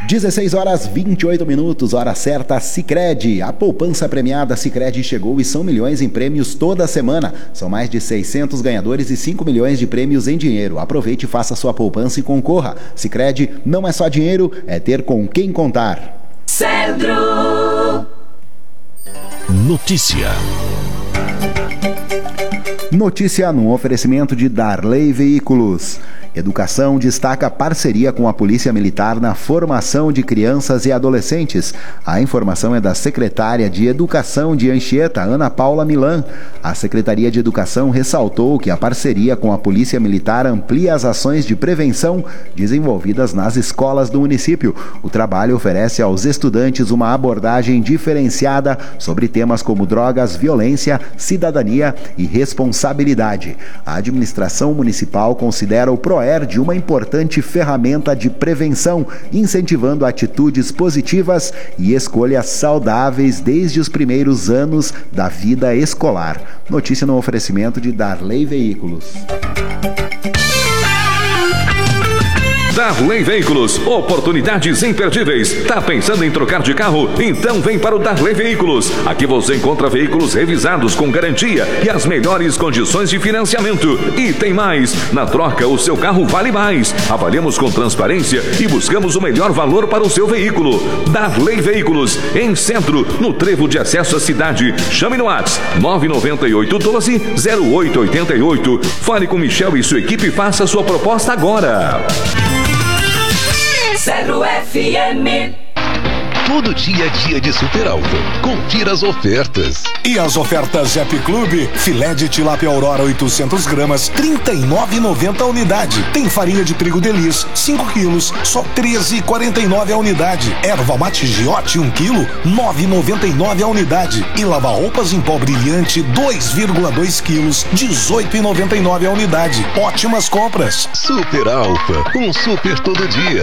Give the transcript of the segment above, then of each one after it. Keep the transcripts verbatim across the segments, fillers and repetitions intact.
dezesseis horas vinte e oito minutos, hora certa, Sicredi. A poupança premiada Sicredi chegou e são milhões em prêmios toda semana. São mais de seiscentos ganhadores e cinco milhões de prêmios em dinheiro. Aproveite e faça sua poupança e concorra. Sicredi não é só dinheiro, é ter com quem contar. Centro. Notícia. Notícia num oferecimento de Darley Veículos. Educação destaca parceria com a Polícia Militar na formação de crianças e adolescentes. A informação é da secretária de Educação de Anchieta, Ana Paula Milan. A Secretaria de Educação ressaltou que a parceria com a Polícia Militar amplia as ações de prevenção desenvolvidas nas escolas do município. O trabalho oferece aos estudantes uma abordagem diferenciada sobre temas como drogas, violência, cidadania e responsabilidade. A administração municipal considera o PROE de uma importante ferramenta de prevenção, incentivando atitudes positivas e escolhas saudáveis desde os primeiros anos da vida escolar. Notícia no oferecimento de Darley Veículos. Darley Veículos, oportunidades imperdíveis. Tá pensando em trocar de carro? Então vem para o Darley Veículos. Aqui você encontra veículos revisados com garantia e as melhores condições de financiamento. E tem mais, na troca o seu carro vale mais. Avaliamos com transparência e buscamos o melhor valor para o seu veículo. Darley Veículos, em Centro, no trevo de acesso à cidade. Chame no WhatsApp nove nove oito um dois zero oito oito oito. Fale com Michel e sua equipe e faça sua proposta agora. Zero F M. Todo dia é dia de Super Alfa. Confira as ofertas. E as ofertas App Clube? Filé de tilápia Aurora oitocentos gramas, trinta e nove reais e noventa centavos a unidade. Tem farinha de trigo Delis, cinco quilos, só treze reais e quarenta e nove centavos a unidade. Erva mate Giote, um quilo, nove reais e noventa e nove centavos a unidade. E lava-roupas em pó brilhante, dois vírgula dois quilos, dezoito reais e noventa e nove centavos a unidade. Ótimas compras. Super Alfa, um super todo dia.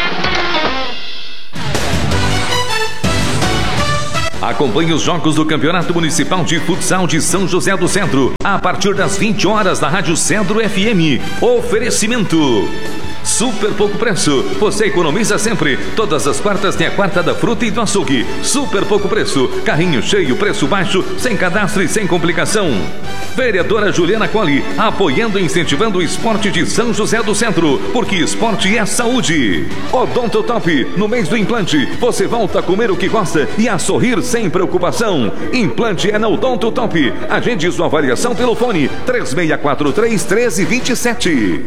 Acompanhe os jogos do Campeonato Municipal de Futsal de São José do Centro, a partir das vinte horas da Rádio Centro F M. Oferecimento Super Pouco Preço, você economiza sempre. Todas as quartas tem a quarta da fruta e do açougue. Super Pouco Preço, carrinho cheio, preço baixo, sem cadastro e sem complicação. Vereadora Juliana Colli, apoiando e incentivando o esporte de São José do Centro, porque esporte é saúde. Odontotop, no mês do implante, você volta a comer o que gosta e a sorrir sem preocupação. Implante é na Odontotop. Agende sua avaliação pelo fone três seis quatro três, um três dois sete.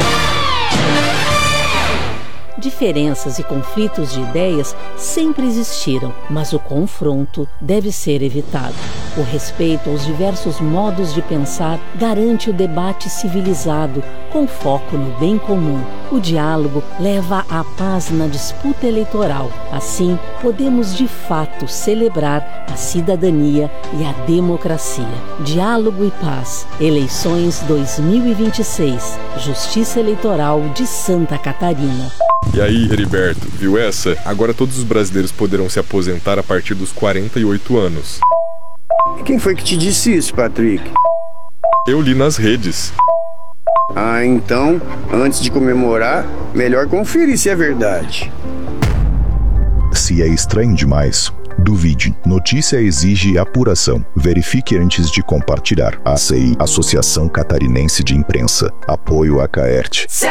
Diferenças e conflitos de ideias sempre existiram, mas o confronto deve ser evitado. O respeito aos diversos modos de pensar garante o debate civilizado, com foco no bem comum. O diálogo leva à paz na disputa eleitoral. Assim, podemos de fato celebrar a cidadania e a democracia. Diálogo e paz. Eleições dois mil e vinte e seis. Justiça Eleitoral de Santa Catarina. E aí, Heriberto, viu essa? Agora todos os brasileiros poderão se aposentar a partir dos quarenta e oito anos. Quem foi que te disse isso, Patrick? Eu li nas redes. Ah, então, antes de comemorar, melhor conferir se é verdade. Se é estranho demais, duvide. Notícia exige apuração. Verifique antes de compartilhar. A C I, Associação Catarinense de Imprensa. Apoio a Caerte.